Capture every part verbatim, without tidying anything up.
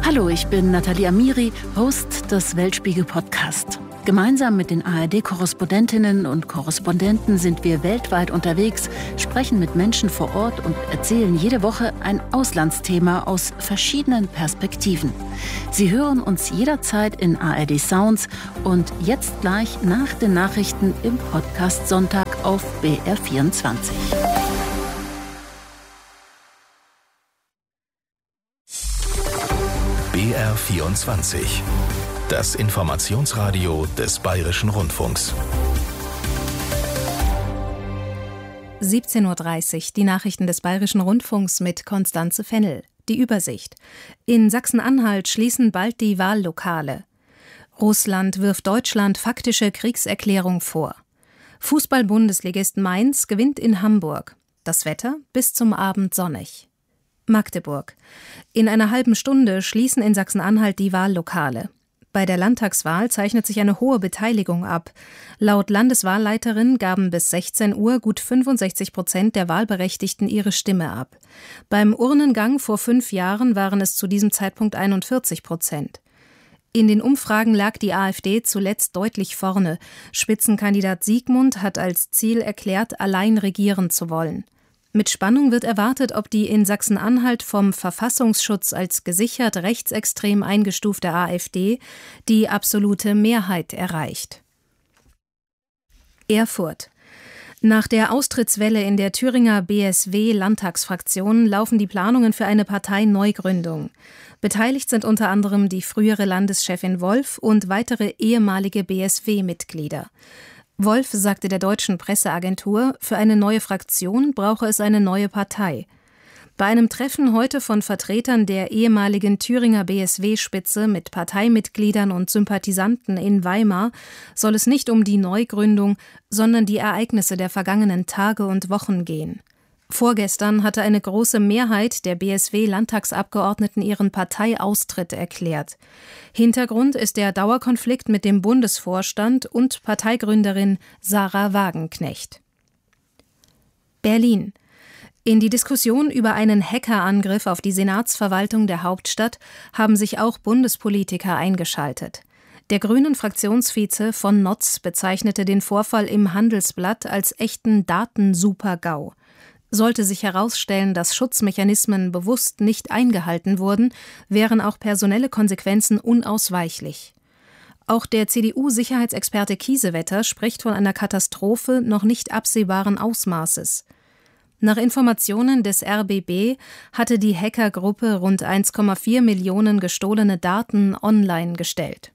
Hallo, ich bin Nathalie Amiri, Host des Weltspiegel-Podcast. Gemeinsam mit den A R D-Korrespondentinnen und Korrespondenten sind wir weltweit unterwegs, sprechen mit Menschen vor Ort und erzählen jede Woche ein Auslandsthema aus verschiedenen Perspektiven. Sie hören uns jederzeit in A R D Sounds und jetzt gleich nach den Nachrichten im Podcast Sonntag auf B R vierundzwanzig. B R vierundzwanzig. Das Informationsradio des Bayerischen Rundfunks. siebzehn Uhr dreißig, die Nachrichten des Bayerischen Rundfunks mit Konstanze Fennel. Die Übersicht. In Sachsen-Anhalt schließen bald die Wahllokale. Russland wirft Deutschland faktische Kriegserklärung vor. Fußball-Bundesligist Mainz gewinnt in Hamburg. Das Wetter bis zum Abend sonnig. Magdeburg. In einer halben Stunde schließen in Sachsen-Anhalt die Wahllokale. Bei der Landtagswahl zeichnet sich eine hohe Beteiligung ab. Laut Landeswahlleiterin gaben bis sechzehn Uhr gut fünfundsechzig Prozent der Wahlberechtigten ihre Stimme ab. Beim Urnengang vor fünf Jahren waren es zu diesem Zeitpunkt einundvierzig Prozent. In den Umfragen lag die AfD zuletzt deutlich vorne. Spitzenkandidat Siegmund hat als Ziel erklärt, allein regieren zu wollen. Mit Spannung wird erwartet, ob die in Sachsen-Anhalt vom Verfassungsschutz als gesichert rechtsextrem eingestufte AfD die absolute Mehrheit erreicht. Erfurt. Nach der Austrittswelle in der Thüringer B S W-Landtagsfraktion laufen die Planungen für eine Parteineugründung. Beteiligt sind unter anderem die frühere Landeschefin Wolf und weitere ehemalige B S W-Mitglieder. Wolf sagte der deutschen Presseagentur, für eine neue Fraktion brauche es eine neue Partei. Bei einem Treffen heute von Vertretern der ehemaligen Thüringer B S W-Spitze mit Parteimitgliedern und Sympathisanten in Weimar soll es nicht um die Neugründung, sondern die Ereignisse der vergangenen Tage und Wochen gehen. Vorgestern hatte eine große Mehrheit der B S W-Landtagsabgeordneten ihren Parteiaustritt erklärt. Hintergrund ist der Dauerkonflikt mit dem Bundesvorstand und Parteigründerin Sarah Wagenknecht. Berlin. In die Diskussion über einen Hackerangriff auf die Senatsverwaltung der Hauptstadt haben sich auch Bundespolitiker eingeschaltet. Der Grünen-Fraktionsvize von Notz bezeichnete den Vorfall im Handelsblatt als echten Datensuper-GAU. Sollte sich herausstellen, dass Schutzmechanismen bewusst nicht eingehalten wurden, wären auch personelle Konsequenzen unausweichlich. Auch der C D U-Sicherheitsexperte Kiesewetter spricht von einer Katastrophe noch nicht absehbaren Ausmaßes. Nach Informationen des R B B hatte die Hackergruppe rund eins Komma vier Millionen gestohlene Daten online gestellt.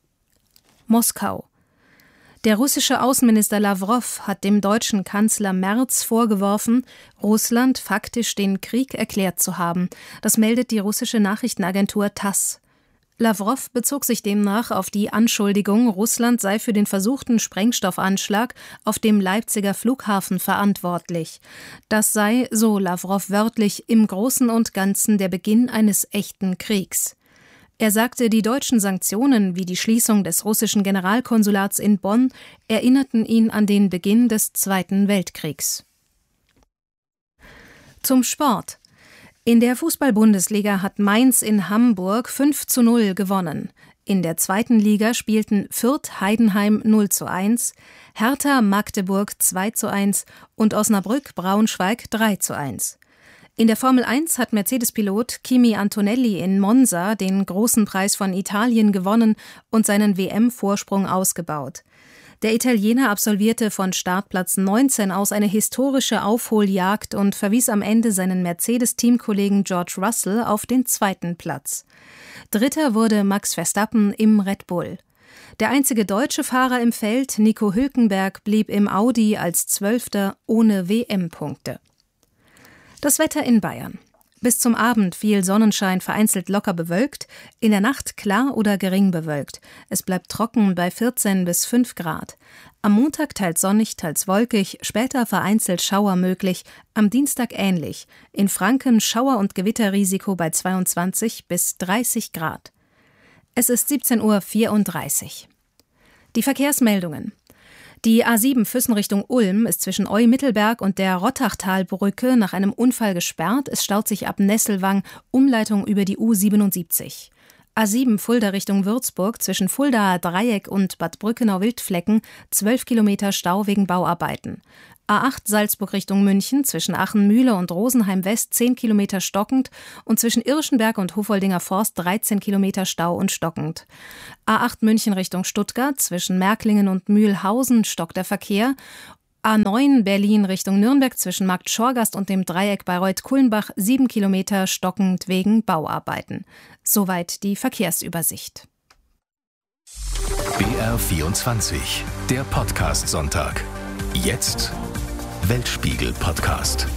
Moskau. Der russische Außenminister Lawrow hat dem deutschen Kanzler Merz vorgeworfen, Russland faktisch den Krieg erklärt zu haben. Das meldet die russische Nachrichtenagentur TASS. Lawrow bezog sich demnach auf die Anschuldigung, Russland sei für den versuchten Sprengstoffanschlag auf dem Leipziger Flughafen verantwortlich. Das sei, so Lawrow wörtlich, im Großen und Ganzen der Beginn eines echten Kriegs. Er sagte, die deutschen Sanktionen wie die Schließung des russischen Generalkonsulats in Bonn erinnerten ihn an den Beginn des Zweiten Weltkriegs. Zum Sport. In der Fußball-Bundesliga hat Mainz in Hamburg fünf zu null gewonnen. In der zweiten Liga spielten Fürth Heidenheim null zu eins, Hertha Magdeburg zwei zu eins und Osnabrück Braunschweig drei zu eins. In der Formel eins hat Mercedes-Pilot Kimi Antonelli in Monza den großen Preis von Italien gewonnen und seinen W M-Vorsprung ausgebaut. Der Italiener absolvierte von Startplatz neunzehn aus eine historische Aufholjagd und verwies am Ende seinen Mercedes-Teamkollegen George Russell auf den zweiten Platz. Dritter wurde Max Verstappen im Red Bull. Der einzige deutsche Fahrer im Feld, Nico Hülkenberg, blieb im Audi als Zwölfter ohne W M-Punkte. Das Wetter in Bayern. Bis zum Abend viel Sonnenschein, vereinzelt locker bewölkt, in der Nacht klar oder gering bewölkt. Es bleibt trocken bei vierzehn bis fünf Grad. Am Montag teils sonnig, teils wolkig, später vereinzelt Schauer möglich, am Dienstag ähnlich. In Franken Schauer- und Gewitterrisiko bei zweiundzwanzig bis dreißig Grad. Es ist siebzehn Uhr vierunddreißig. Die Verkehrsmeldungen. Die A sieben Füssen Richtung Ulm ist zwischen Eu-Mittelberg und der Rottachtalbrücke nach einem Unfall gesperrt. Es staut sich ab Nesselwang, Umleitung über die U siebenundsiebzig. A sieben Fulda Richtung Würzburg zwischen Fuldaer Dreieck und Bad Brückenau-Wildflecken zwölf Kilometer Stau wegen Bauarbeiten. A acht Salzburg Richtung München zwischen Aachen-Mühle und Rosenheim West zehn Kilometer stockend und zwischen Irschenberg und Hofoldinger Forst dreizehn Kilometer Stau und stockend. A acht München Richtung Stuttgart zwischen Märklingen und Mühlhausen stockt der Verkehr. A neun Berlin Richtung Nürnberg zwischen Markt Schorgast und dem Dreieck Bayreuth-Kulmbach sieben Kilometer stockend wegen Bauarbeiten. Soweit die Verkehrsübersicht. B R vierundzwanzig, der Podcast-Sonntag. Jetzt Weltspiegel-Podcast.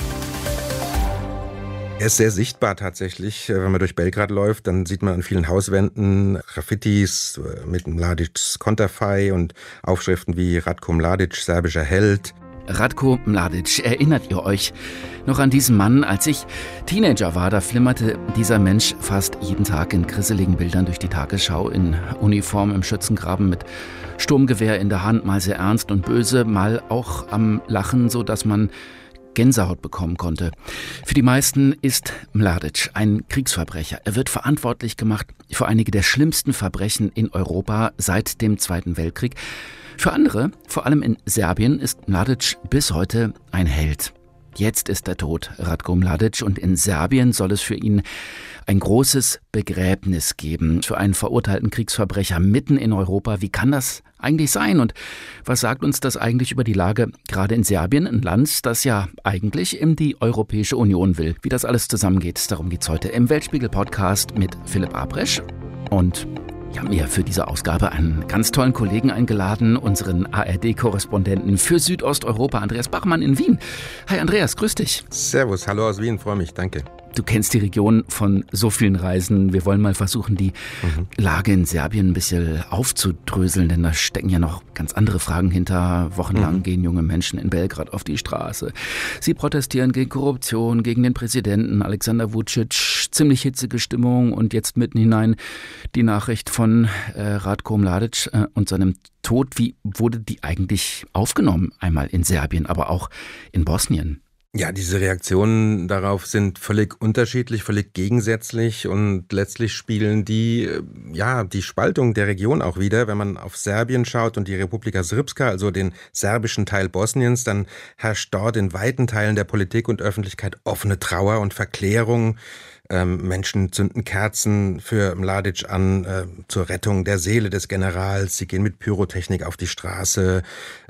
Er ist sehr sichtbar tatsächlich. Wenn man durch Belgrad läuft, dann sieht man an vielen Hauswänden Graffitis mit Mladics Konterfei und Aufschriften wie Ratko Mladic, serbischer Held. Ratko Mladic, erinnert ihr euch noch an diesen Mann? Als ich Teenager war, da flimmerte dieser Mensch fast jeden Tag in grisseligen Bildern durch die Tagesschau, in Uniform im Schützengraben mit Sturmgewehr in der Hand, mal sehr ernst und böse, mal auch am Lachen, so dass man Gänsehaut bekommen konnte. Für die meisten ist Mladic ein Kriegsverbrecher. Er wird verantwortlich gemacht für einige der schlimmsten Verbrechen in Europa seit dem Zweiten Weltkrieg. Für andere, vor allem in Serbien, ist Mladic bis heute ein Held. Jetzt ist er tot, Ratko Mladic, und in Serbien soll es für ihn ein großes Begräbnis geben. Für einen verurteilten Kriegsverbrecher mitten in Europa. Wie kann das eigentlich sein? Und was sagt uns das eigentlich über die Lage gerade in Serbien, ein Land, das ja eigentlich in die Europäische Union will? Wie das alles zusammengeht, darum geht's heute im Weltspiegel-Podcast mit Philipp Abrech. Und ich habe mir für diese Ausgabe einen ganz tollen Kollegen eingeladen, unseren A R D-Korrespondenten für Südosteuropa, Andreas Bachmann in Wien. Hi Andreas, grüß dich. Servus, hallo aus Wien, freue mich, danke. Du kennst die Region von so vielen Reisen. Wir wollen mal versuchen, die mhm. Lage in Serbien ein bisschen aufzudröseln, denn da stecken ja noch ganz andere Fragen hinter. Wochenlang mhm. gehen junge Menschen in Belgrad auf die Straße. Sie protestieren gegen Korruption, gegen den Präsidenten Alexander Vučić. Ziemlich hitzige Stimmung und jetzt mitten hinein die Nachricht von äh, Ratko Mladic äh, und seinem Tod. Wie wurde die eigentlich aufgenommen? Einmal in Serbien, aber auch in Bosnien. Ja, diese Reaktionen darauf sind völlig unterschiedlich, völlig gegensätzlich und letztlich spiegeln die, ja, die Spaltung der Region auch wieder. Wenn man auf Serbien schaut und die Republika Srpska, also den serbischen Teil Bosniens, dann herrscht dort in weiten Teilen der Politik und Öffentlichkeit offene Trauer und Verklärung. Ähm, Menschen zünden Kerzen für Mladic an, äh, zur Rettung der Seele des Generals. Sie gehen mit Pyrotechnik auf die Straße.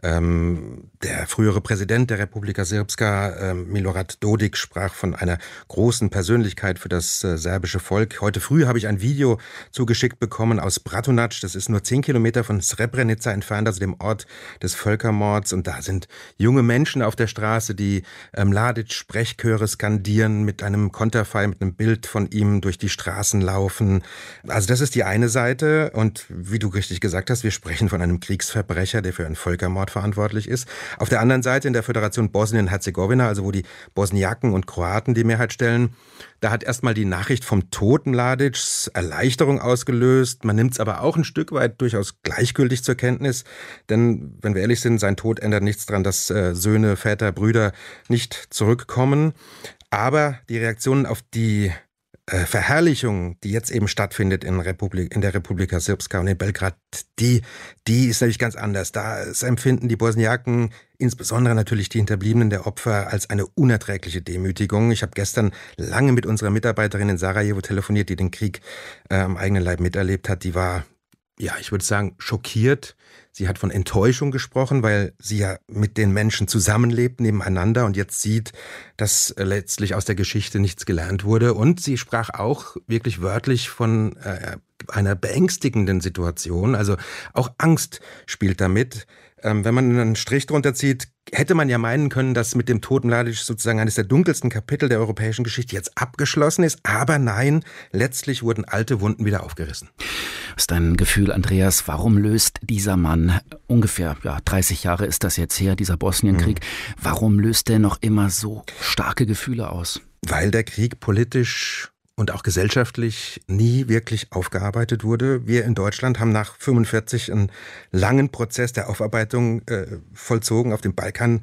Ähm, der frühere Präsident der Republika Srpska, äh, Milorad Dodik, sprach von einer großen Persönlichkeit für das äh, serbische Volk. Heute früh habe ich ein Video zugeschickt bekommen aus Bratunac. Das ist nur zehn Kilometer von Srebrenica entfernt, also dem Ort des Völkermords. Und da sind junge Menschen auf der Straße, die äh, Mladic Sprechchöre skandieren, mit einem Konterfei, mit einem Bild von ihm durch die Straßen laufen. Also das ist die eine Seite und wie du richtig gesagt hast, wir sprechen von einem Kriegsverbrecher, der für einen Völkermord verantwortlich ist. Auf der anderen Seite in der Föderation Bosnien-Herzegowina, also wo die Bosniaken und Kroaten die Mehrheit stellen, da hat erstmal die Nachricht vom Tod Mladics Erleichterung ausgelöst. Man nimmt es aber auch ein Stück weit durchaus gleichgültig zur Kenntnis, denn wenn wir ehrlich sind, sein Tod ändert nichts daran, dass äh, Söhne, Väter, Brüder nicht zurückkommen. Aber die Reaktionen auf die äh, Verherrlichung, die jetzt eben stattfindet in, Republik, in der Republika Srpska und in Belgrad, die, die ist natürlich ganz anders. Da empfinden die Bosniaken, insbesondere natürlich die Hinterbliebenen der Opfer, als eine unerträgliche Demütigung. Ich habe gestern lange mit unserer Mitarbeiterin in Sarajevo telefoniert, die den Krieg äh, am eigenen Leib miterlebt hat. Die war, ja, ich würde sagen, schockiert. Sie hat von Enttäuschung gesprochen, weil sie ja mit den Menschen zusammenlebt, nebeneinander und jetzt sieht, dass letztlich aus der Geschichte nichts gelernt wurde. Und sie sprach auch wirklich wörtlich von äh, einer beängstigenden Situation. Also auch Angst spielt damit. Ähm, wenn man einen Strich drunter zieht, hätte man ja meinen können, dass mit dem Tod Mladic sozusagen eines der dunkelsten Kapitel der europäischen Geschichte jetzt abgeschlossen ist. Aber nein, letztlich wurden alte Wunden wieder aufgerissen. Was ist dein Gefühl, Andreas? Warum löst dieser Mann, ungefähr ja, dreißig Jahre ist das jetzt her, dieser Bosnienkrieg, mhm. warum löst der noch immer so starke Gefühle aus? Weil der Krieg politisch und auch gesellschaftlich nie wirklich aufgearbeitet wurde. Wir in Deutschland haben nach fünfundvierzig einen langen Prozess der Aufarbeitung äh, vollzogen. Auf dem Balkan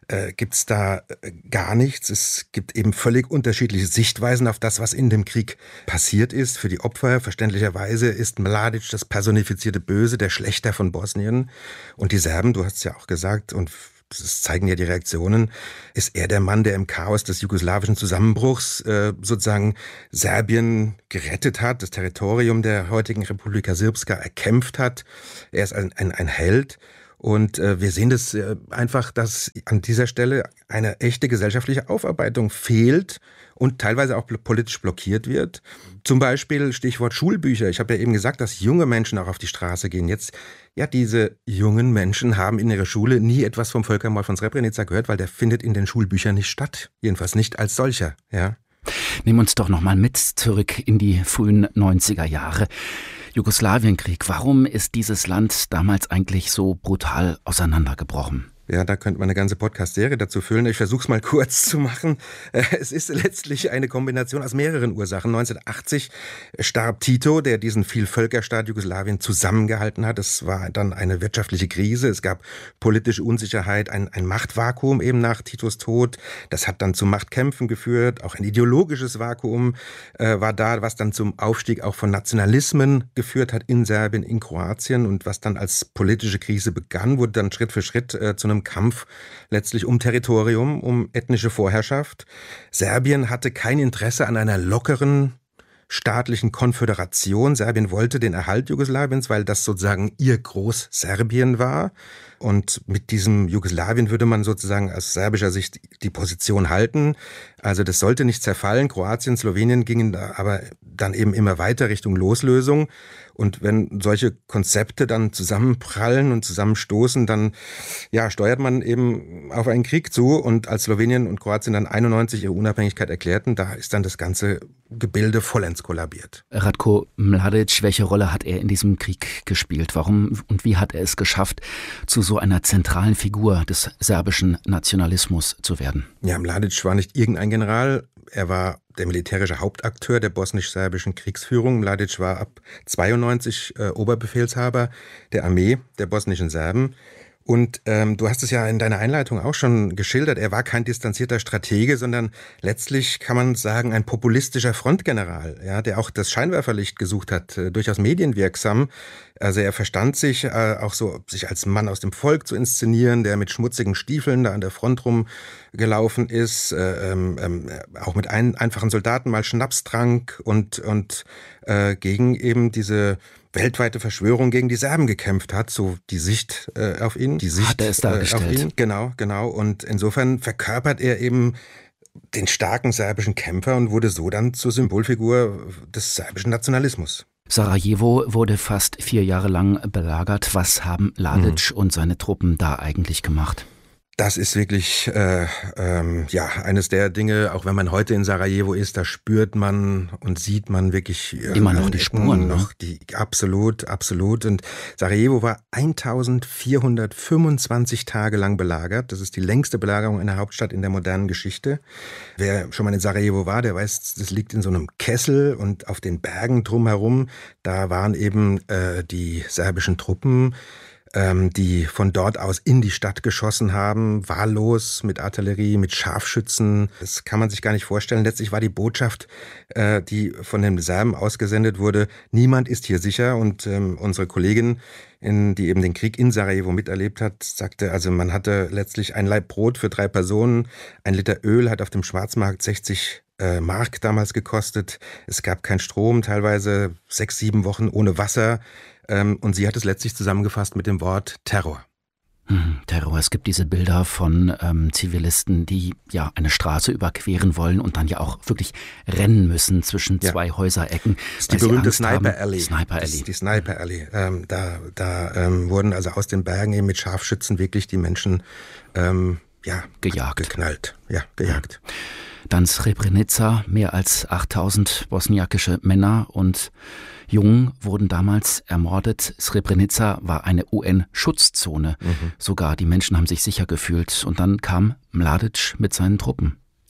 äh, gibt es da äh, gar nichts. Es gibt eben völlig unterschiedliche Sichtweisen auf das, was in dem Krieg passiert ist. Für die Opfer, verständlicherweise, ist Mladic das personifizierte Böse, der Schlächter von Bosnien. Und die Serben, du hast es ja auch gesagt, und das zeigen ja die Reaktionen, ist er der Mann, der im Chaos des jugoslawischen Zusammenbruchs äh, sozusagen Serbien gerettet hat, das Territorium der heutigen Republika Srpska erkämpft hat. Er ist ein, ein, ein Held. Und äh, wir sehen das äh, einfach, dass an dieser Stelle eine echte gesellschaftliche Aufarbeitung fehlt und teilweise auch politisch blockiert wird. Zum Beispiel Stichwort Schulbücher. Ich habe ja eben gesagt, dass junge Menschen auch auf die Straße gehen. Jetzt, ja, diese jungen Menschen haben in ihrer Schule nie etwas vom Völkermord von Srebrenica gehört, weil der findet in den Schulbüchern nicht statt. Jedenfalls nicht als solcher, ja. Nehmen uns doch noch mal mit zurück in die frühen neunziger Jahre. Jugoslawienkrieg. Warum ist dieses Land damals eigentlich so brutal auseinandergebrochen? Ja, da könnte man eine ganze Podcast-Serie dazu füllen. Ich versuche es mal kurz zu machen. Es ist letztlich eine Kombination aus mehreren Ursachen. neunzehnhundertachtzig starb Tito, der diesen Vielvölkerstaat Jugoslawien zusammengehalten hat. Es war dann eine wirtschaftliche Krise. Es gab politische Unsicherheit, ein, ein Machtvakuum eben nach Titos Tod. Das hat dann zu Machtkämpfen geführt. Auch ein ideologisches Vakuum äh, war da, was dann zum Aufstieg auch von Nationalismen geführt hat in Serbien, in Kroatien. Und was dann als politische Krise begann, wurde dann Schritt für Schritt äh, zu einem Kampf letztlich um Territorium, um ethnische Vorherrschaft. Serbien hatte kein Interesse an einer lockeren staatlichen Konföderation. Serbien wollte den Erhalt Jugoslawiens, weil das sozusagen ihr Großserbien war. Und mit diesem Jugoslawien würde man sozusagen aus serbischer Sicht die Position halten. Also das sollte nicht zerfallen. Kroatien, Slowenien gingen da aber dann eben immer weiter Richtung Loslösung. Und wenn solche Konzepte dann zusammenprallen und zusammenstoßen, dann ja, steuert man eben auf einen Krieg zu. Und als Slowenien und Kroatien dann einundneunzig ihre Unabhängigkeit erklärten, da ist dann das ganze Gebilde vollends kollabiert. Ratko Mladic, welche Rolle hat er in diesem Krieg gespielt? Warum und wie hat er es geschafft, zu so einer zentralen Figur des serbischen Nationalismus zu werden? Ja, Mladic war nicht irgendein General. Er war der militärische Hauptakteur der bosnisch-serbischen Kriegsführung. Mladic war ab zweiundneunzig äh, Oberbefehlshaber der Armee der bosnischen Serben. Und ähm, du hast es ja in deiner Einleitung auch schon geschildert, er war kein distanzierter Stratege, sondern letztlich kann man sagen, ein populistischer Frontgeneral, ja, der auch das Scheinwerferlicht gesucht hat, äh, durchaus medienwirksam. Also er verstand sich äh, auch so, sich als Mann aus dem Volk zu inszenieren, der mit schmutzigen Stiefeln da an der Front rumgelaufen ist, äh, ähm, auch mit ein, einfachen Soldaten mal Schnaps trank und, und äh, gegen eben diese weltweite Verschwörung gegen die Serben gekämpft hat, so die Sicht äh, auf ihn. Die Sicht hat er es dargestellt. Äh, auf ihn. Genau, genau. Und insofern verkörpert er eben den starken serbischen Kämpfer und wurde so dann zur Symbolfigur des serbischen Nationalismus. Sarajevo wurde fast vier Jahre lang belagert. Was haben Mladic mhm. und seine Truppen da eigentlich gemacht? Das ist wirklich äh, ähm, ja eines der Dinge, auch wenn man heute in Sarajevo ist, da spürt man und sieht man wirklich äh, immer noch die Spuren, noch die absolut, absolut. Und Sarajevo war eintausendvierhundertfünfundzwanzig Tage lang belagert. Das ist die längste Belagerung einer Hauptstadt in der modernen Geschichte. Wer schon mal in Sarajevo war, der weiß, das liegt in so einem Kessel und auf den Bergen drumherum, da waren eben äh, die serbischen Truppen, die von dort aus in die Stadt geschossen haben, wahllos mit Artillerie, mit Scharfschützen. Das kann man sich gar nicht vorstellen. Letztlich war die Botschaft, die von den Serben ausgesendet wurde, niemand ist hier sicher. Und ähm, unsere Kollegin, in, die eben den Krieg in Sarajevo miterlebt hat, sagte, also man hatte letztlich ein Laib Brot für drei Personen, ein Liter Öl hat auf dem Schwarzmarkt sechzig äh, Mark damals gekostet. Es gab keinen Strom, teilweise sechs, sieben Wochen ohne Wasser. Und sie hat es letztlich zusammengefasst mit dem Wort Terror. Hm, Terror. Es gibt diese Bilder von ähm, Zivilisten, die ja eine Straße überqueren wollen und dann ja auch wirklich rennen müssen zwischen ja. zwei Häuserecken. Das ist die berühmte Sniper Alley. Sniper Alley. Die Sniper Alley. Ähm, da da ähm, wurden also aus den Bergen eben mit Scharfschützen wirklich die Menschen ähm, ja, gejagt. Geknallt. Ja, gejagt. Ja. Dann Srebrenica, mehr als achttausend bosniakische Männer und Jungen wurden damals ermordet. Srebrenica war eine U N-Schutzzone. Mhm. Sogar die Menschen haben sich sicher gefühlt. Und dann kam Mladic mit seinen Truppen. Ja,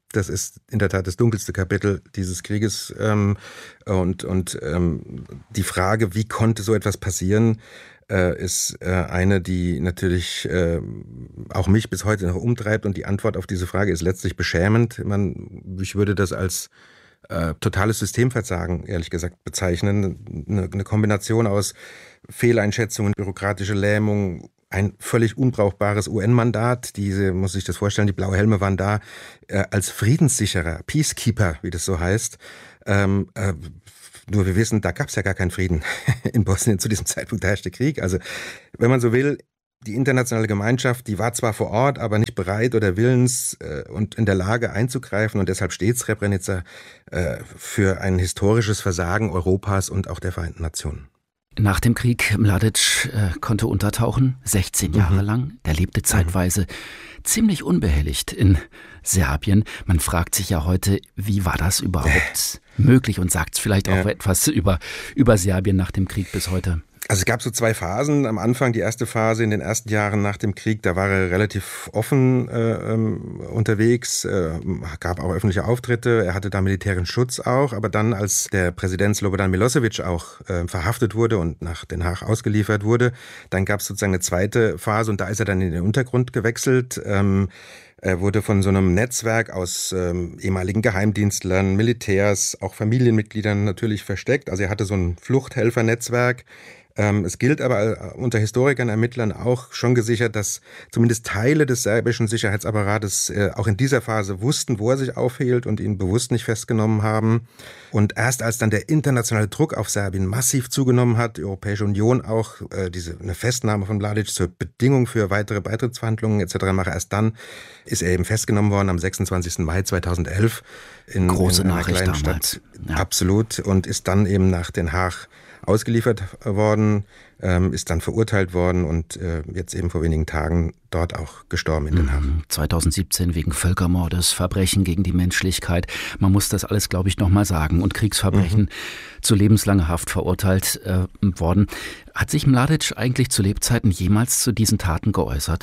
Das ist in der Tat das dunkelste Kapitel dieses Krieges. Ähm, und und ähm, die Frage, wie konnte so etwas passieren, äh, ist äh, eine, die natürlich äh, auch mich bis heute noch umtreibt. Und die Antwort auf diese Frage ist letztlich beschämend. Man, ich würde das als äh, totales Systemversagen, ehrlich gesagt, bezeichnen. Eine, eine Kombination aus Fehleinschätzungen, bürokratische Lähmung, ein völlig unbrauchbares U N-Mandat. Diese, muss ich das vorstellen, die Blaue Helme waren da äh, als Friedenssicherer, Peacekeeper, wie das so heißt. Ähm, äh, nur wir wissen, da gab es ja gar keinen Frieden in Bosnien zu diesem Zeitpunkt, da herrschte Krieg. Also wenn man so will, die internationale Gemeinschaft, die war zwar vor Ort, aber nicht bereit oder willens äh, und in der Lage einzugreifen. Und deshalb steht Srebrenica äh, für ein historisches Versagen Europas und auch der Vereinten Nationen. Nach dem Krieg, Mladic äh, konnte untertauchen, sechzehn Jahre mhm. lang. Der lebte zeitweise mhm. ziemlich unbehelligt in Serbien. Man fragt sich ja heute, wie war das überhaupt möglich und sagt es vielleicht ja. auch etwas über, über Serbien nach dem Krieg bis heute? Also es gab so zwei Phasen. Am Anfang, die erste Phase in den ersten Jahren nach dem Krieg, da war er relativ offen äh, unterwegs, äh, gab auch öffentliche Auftritte, er hatte da militärischen Schutz auch. Aber dann, als der Präsident Slobodan Milosevic auch äh, verhaftet wurde und nach Den Haag ausgeliefert wurde, dann gab es sozusagen eine zweite Phase und da ist er dann in den Untergrund gewechselt. Ähm, Er wurde von so einem Netzwerk aus ähm, ehemaligen Geheimdienstlern, Militärs, auch Familienmitgliedern natürlich versteckt. Also er hatte so ein Fluchthelfernetzwerk. Ähm, es gilt aber unter Historikern, Ermittlern auch schon gesichert, dass zumindest Teile des serbischen Sicherheitsapparates äh, auch in dieser Phase wussten, wo er sich aufhielt und ihn bewusst nicht festgenommen haben. Und erst als dann der internationale Druck auf Serbien massiv zugenommen hat, die Europäische Union auch äh, diese eine Festnahme von Mladic zur Bedingung für weitere Beitrittsverhandlungen et cetera mache, erst dann ist er eben festgenommen worden am sechsundzwanzigsten Mai zweitausendelf in, Große in einer Nachricht kleinen damals. Stadt. Ja. Absolut. Und ist dann eben nach Den Haag ausgeliefert worden, ähm, ist dann verurteilt worden und äh, jetzt eben vor wenigen Tagen dort auch gestorben in Den Haag. zweitausendsiebzehn wegen Völkermordes, Verbrechen gegen die Menschlichkeit. Man muss das alles, glaube ich, nochmal sagen. Und Kriegsverbrechen, mhm. zu lebenslanger Haft verurteilt äh, worden. Hat sich Mladic eigentlich zu Lebzeiten jemals zu diesen Taten geäußert?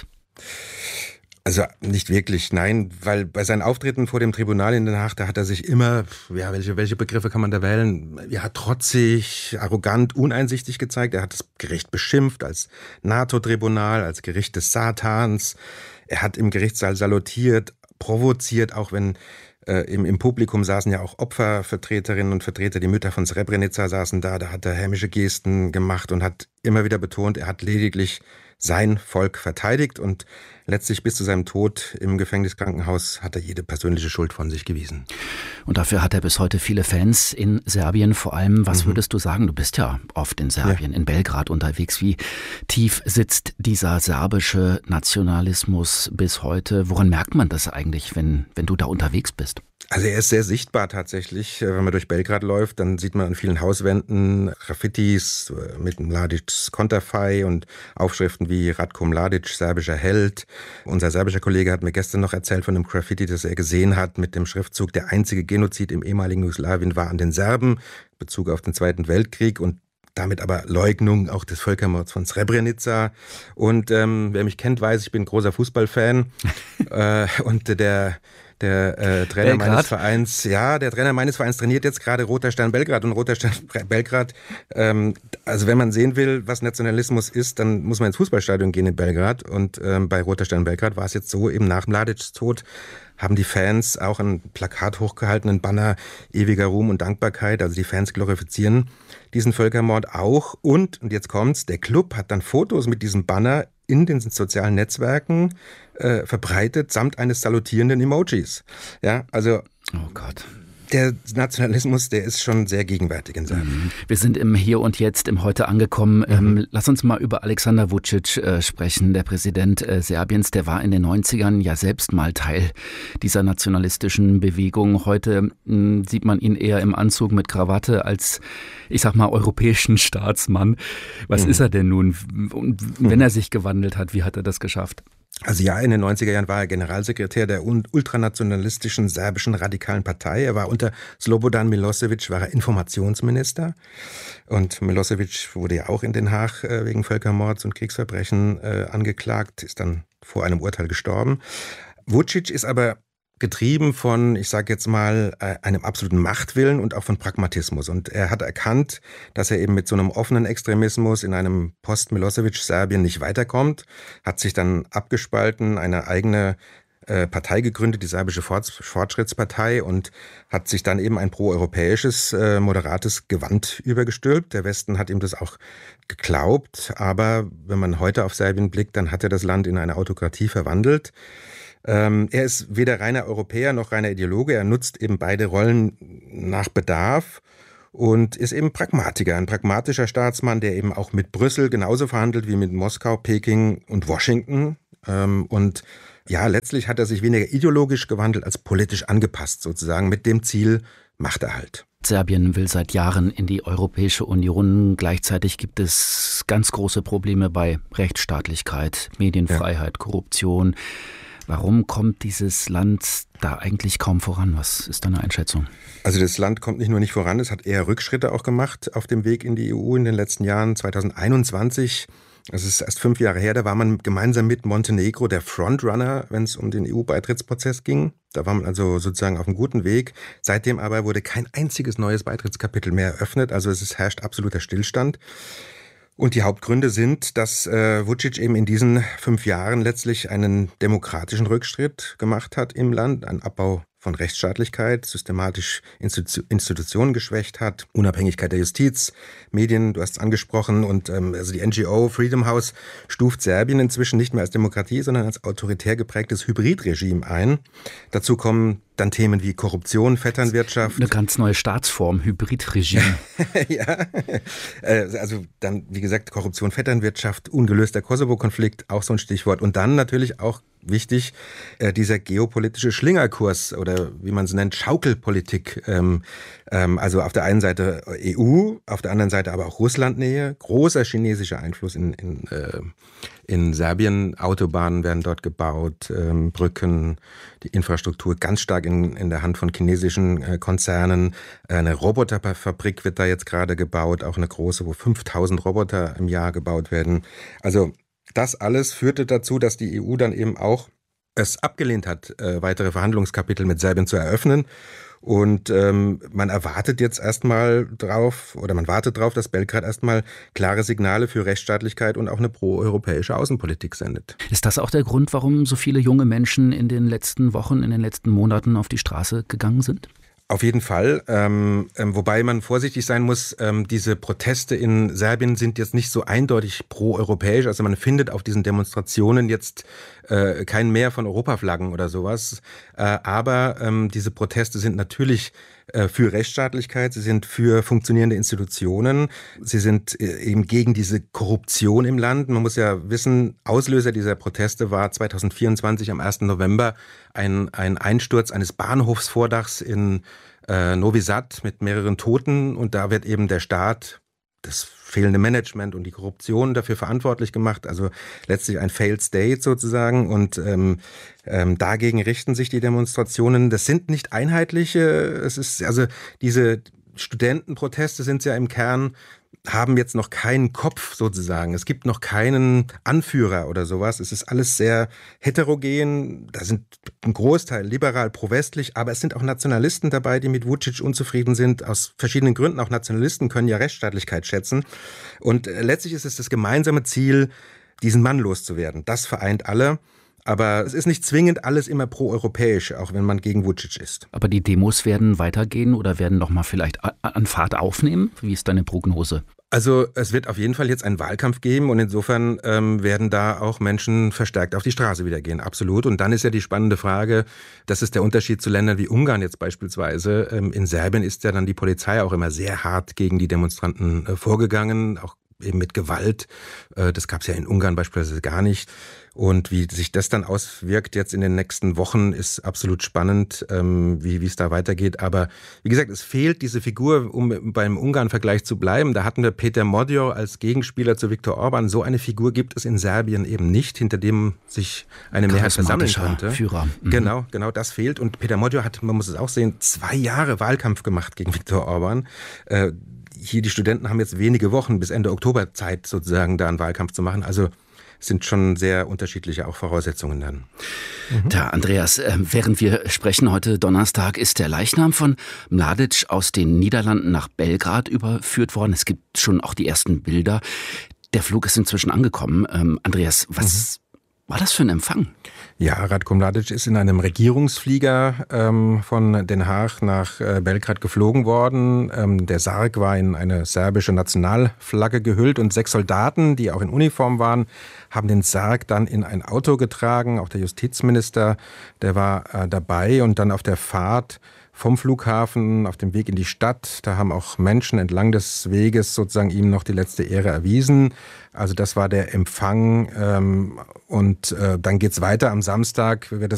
Also nicht wirklich, nein, weil bei seinen Auftritten vor dem Tribunal in Den Haag, da hat er sich immer, ja, welche, welche Begriffe kann man da wählen? Ja, trotzig, arrogant, uneinsichtig gezeigt. Er hat das Gericht beschimpft als NATO-Tribunal, als Gericht des Satans. Er hat im Gerichtssaal salutiert, provoziert, auch wenn äh, im, im Publikum saßen ja auch Opfervertreterinnen und Vertreter, die Mütter von Srebrenica saßen da, da hat er hämische Gesten gemacht und hat immer wieder betont, er hat lediglich sein Volk verteidigt und letztlich bis zu seinem Tod im Gefängniskrankenhaus hat er jede persönliche Schuld von sich gewiesen. Und dafür hat er bis heute viele Fans in Serbien. Vor allem, was mhm. würdest du sagen? Du bist ja oft in Serbien, ja. in Belgrad unterwegs. Wie tief sitzt dieser serbische Nationalismus bis heute? Woran merkt man das eigentlich, wenn, wenn du da unterwegs bist? Also er ist sehr sichtbar tatsächlich. Wenn man durch Belgrad läuft, dann sieht man an vielen Hauswänden Graffitis mit Mladics Konterfei und Aufschriften wie Ratko Mladic, serbischer Held. Unser serbischer Kollege hat mir gestern noch erzählt von einem Graffiti, das er gesehen hat mit dem Schriftzug: Der einzige Genozid im ehemaligen Jugoslawien war an den Serben, Bezug auf den Zweiten Weltkrieg und damit aber Leugnung auch des Völkermords von Srebrenica. Und ähm, wer mich kennt, weiß, ich bin großer Fußballfan. äh, und der Der äh, Trainer Belgrad. meines Vereins, ja, der Trainer meines Vereins trainiert jetzt gerade Roter Stern Belgrad und Roter Stern Belgrad. Ähm, also wenn man sehen will, was Nationalismus ist, dann muss man ins Fußballstadion gehen in Belgrad. Und ähm, bei Roter Stern Belgrad war es jetzt so, eben nach Mladics Tod haben die Fans auch ein Plakat hochgehalten, ein Banner ewiger Ruhm und Dankbarkeit. Also die Fans glorifizieren diesen Völkermord auch. Und, und jetzt kommt's, der Club hat dann Fotos mit diesem Banner in den sozialen Netzwerken äh, verbreitet, samt eines salutierenden Emojis. Ja, also oh Gott. Der Nationalismus, der ist schon sehr gegenwärtig in Serbien. Wir sind im Hier und Jetzt, im Heute angekommen. Mhm. Ähm, lass uns mal über Alexander Vučić äh, sprechen, der Präsident äh, Serbiens. Der war in den neunzigern ja selbst mal Teil dieser nationalistischen Bewegung. Heute mh, sieht man ihn eher im Anzug mit Krawatte als, ich sag mal, europäischen Staatsmann. Was mhm. ist er denn nun? Und wenn er sich gewandelt hat, wie hat er das geschafft? Also ja, in den neunziger Jahren war er Generalsekretär der ultranationalistischen serbischen radikalen Partei. Er war unter Slobodan Milosevic, war er Informationsminister. Und Milosevic wurde ja auch in Den Haag äh, wegen Völkermords und Kriegsverbrechen äh, angeklagt, ist dann vor einem Urteil gestorben. Vučić ist aber getrieben von, ich sage jetzt mal, einem absoluten Machtwillen und auch von Pragmatismus. Und er hat erkannt, dass er eben mit so einem offenen Extremismus in einem Post-Milosevic-Serbien nicht weiterkommt, hat sich dann abgespalten, eine eigene Partei gegründet, die Serbische Fortschrittspartei, und hat sich dann eben ein proeuropäisches, äh, moderates Gewand übergestülpt. Der Westen hat ihm das auch geglaubt, aber wenn man heute auf Serbien blickt, dann hat er das Land in eine Autokratie verwandelt. Ähm, er ist weder reiner Europäer noch reiner Ideologe, er nutzt eben beide Rollen nach Bedarf und ist eben Pragmatiker, ein pragmatischer Staatsmann, der eben auch mit Brüssel genauso verhandelt wie mit Moskau, Peking und Washington. Ähm, und ja, letztlich hat er sich weniger ideologisch gewandelt als politisch angepasst, sozusagen, mit dem Ziel Machterhalt. Serbien will seit Jahren in die Europäische Union. Gleichzeitig gibt es ganz große Probleme bei Rechtsstaatlichkeit, Medienfreiheit, ja. Korruption. Warum kommt dieses Land da eigentlich kaum voran? Was ist deine Einschätzung? Also das Land kommt nicht nur nicht voran, es hat eher Rückschritte auch gemacht auf dem Weg in die E U in den letzten Jahren. zwanzig einundzwanzig, das ist erst fünf Jahre her, da war man gemeinsam mit Montenegro der Frontrunner, wenn es um den E U-Beitrittsprozess ging. Da war man also sozusagen auf einem guten Weg. Seitdem aber wurde kein einziges neues Beitrittskapitel mehr eröffnet. Also es ist, herrscht absoluter Stillstand. Und die Hauptgründe sind, dass äh, Vučić eben in diesen fünf Jahren letztlich einen demokratischen Rückschritt gemacht hat im Land, einen Abbau von Rechtsstaatlichkeit, systematisch Institu- Institutionen geschwächt hat, Unabhängigkeit der Justiz, Medien, du hast es angesprochen, und ähm, also die N G O Freedom House stuft Serbien inzwischen nicht mehr als Demokratie, sondern als autoritär geprägtes Hybridregime ein. Dazu kommen dann Themen wie Korruption, Vetternwirtschaft. Eine ganz neue Staatsform, Hybridregime. Ja, also dann, wie gesagt, Korruption, Vetternwirtschaft, ungelöster Kosovo-Konflikt, auch so ein Stichwort. Und dann natürlich auch wichtig, äh, dieser geopolitische Schlingerkurs oder wie man es nennt, Schaukelpolitik. Ähm, ähm, also auf der einen Seite E U, auf der anderen Seite aber auch Russlandnähe, großer chinesischer Einfluss in, in, äh, in Serbien. Autobahnen werden dort gebaut, ähm, Brücken, die Infrastruktur ganz stark in, in der Hand von chinesischen äh, Konzernen. Eine Roboterfabrik wird da jetzt gerade gebaut, auch eine große, wo fünftausend Roboter im Jahr gebaut werden. Also das alles führte dazu, dass die E U dann eben auch es abgelehnt hat, äh, weitere Verhandlungskapitel mit Serbien zu eröffnen. Und ähm, man erwartet jetzt erstmal drauf, oder man wartet drauf, dass Belgrad erstmal klare Signale für Rechtsstaatlichkeit und auch eine proeuropäische Außenpolitik sendet. Ist das auch der Grund, warum so viele junge Menschen in den letzten Wochen, in den letzten Monaten auf die Straße gegangen sind? Auf jeden Fall, ähm, ähm, wobei man vorsichtig sein muss, ähm, diese Proteste in Serbien sind jetzt nicht so eindeutig pro-europäisch, also man findet auf diesen Demonstrationen jetzt äh, kein Mehr von Europaflaggen oder sowas, äh, aber ähm, diese Proteste sind natürlich äh, für Rechtsstaatlichkeit, sie sind für funktionierende Institutionen, sie sind äh, eben gegen diese Korruption im Land. Man muss ja wissen, Auslöser dieser Proteste war zwanzig vierundzwanzig am ersten November ein, ein Einsturz eines Bahnhofsvordachs in äh, Novi Sad mit mehreren Toten, und da wird eben der Staat, das fehlende Management und die Korruption dafür verantwortlich gemacht, also letztlich ein Failed State sozusagen, und ähm, ähm, dagegen richten sich die Demonstrationen. Das sind nicht einheitliche, es ist also diese Studentenproteste sind ja im Kern, haben jetzt noch keinen Kopf sozusagen. Es gibt noch keinen Anführer oder sowas. Es ist alles sehr heterogen. Da sind ein Großteil liberal, pro-westlich, aber es sind auch Nationalisten dabei, die mit Vučić unzufrieden sind, aus verschiedenen Gründen. Auch Nationalisten können ja Rechtsstaatlichkeit schätzen. Und letztlich ist es das gemeinsame Ziel, diesen Mann loszuwerden. Das vereint alle. Aber es ist nicht zwingend alles immer pro-europäisch, auch wenn man gegen Vučić ist. Aber die Demos werden weitergehen oder werden noch mal vielleicht an Fahrt aufnehmen? Wie ist deine Prognose? Also es wird auf jeden Fall jetzt einen Wahlkampf geben, und insofern ähm, werden da auch Menschen verstärkt auf die Straße wieder gehen, absolut. Und dann ist ja die spannende Frage, das ist der Unterschied zu Ländern wie Ungarn jetzt beispielsweise. Ähm, in Serbien ist ja dann die Polizei auch immer sehr hart gegen die Demonstranten äh, vorgegangen, auch eben mit Gewalt. Äh, das gab es ja in Ungarn beispielsweise gar nicht. Und wie sich das dann auswirkt jetzt in den nächsten Wochen, ist absolut spannend, ähm, wie wie es da weitergeht. Aber wie gesagt, es fehlt diese Figur, um beim Ungarn-Vergleich zu bleiben. Da hatten wir Peter Magyar als Gegenspieler zu Viktor Orban. So eine Figur gibt es in Serbien eben nicht, hinter dem sich eine Mehrheit versammeln konnte. Führer. Mhm. Genau, genau, das fehlt. Und Peter Magyar hat, man muss es auch sehen, zwei Jahre Wahlkampf gemacht gegen Viktor Orban. Äh, hier die Studenten haben jetzt wenige Wochen bis Ende Oktober Zeit, sozusagen da einen Wahlkampf zu machen. Also sind schon sehr unterschiedliche auch Voraussetzungen dann. Mhm. Da, Andreas, äh, während wir sprechen heute Donnerstag, ist der Leichnam von Mladic aus den Niederlanden nach Belgrad überführt worden. Es gibt schon auch die ersten Bilder. Der Flug ist inzwischen angekommen. Ähm, Andreas, was mhm. war das für ein Empfang? Ja, Ratko Mladic ist in einem Regierungsflieger ähm, von Den Haag nach äh, Belgrad geflogen worden. Ähm, der Sarg war in eine serbische Nationalflagge gehüllt und sechs Soldaten, die auch in Uniform waren, haben den Sarg dann in ein Auto getragen. Auch der Justizminister, der war äh, dabei, und dann auf der Fahrt vom Flughafen auf dem Weg in die Stadt, da haben auch Menschen entlang des Weges sozusagen ihm noch die letzte Ehre erwiesen. Also das war der Empfang, ähm, und äh, dann geht's weiter am Samstag, wird das